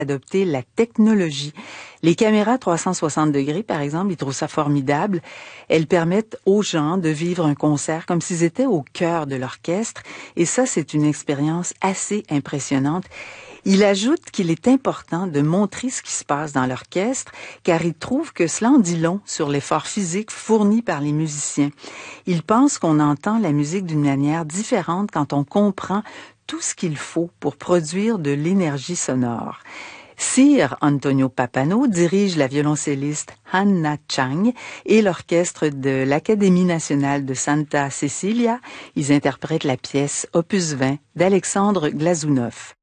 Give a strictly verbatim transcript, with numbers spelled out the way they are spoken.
adopter la technologie. Les caméras trois cent soixante degrés, par exemple, ils trouvent ça formidable. Elles permettent aux gens de vivre un concert comme s'ils étaient au cœur de l'orchestre. Et ça, c'est une expérience assez impressionnante. Il ajoute qu'il est important de montrer ce qui se passe dans l'orchestre, car il trouve que cela en dit long sur l'effort physique fourni par les musiciens. Il pense qu'on entend la musique d'une manière différente quand on comprend tout ce qu'il faut pour produire de l'énergie sonore. Sir Antonio Pappano dirige la violoncelliste Hanna Chang et l'orchestre de l'Académie nationale de Santa Cecilia. Ils interprètent la pièce Opus vingt d'Alexandre Glazunov.